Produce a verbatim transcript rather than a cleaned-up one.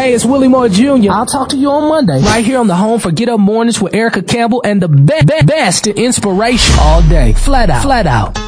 Hey, it's Willie Moore Junior I'll talk to you on Monday. Right here on the home for Get Up Mornings with Erica Campbell and the be- be- best in inspiration all day. Flat out. Flat out.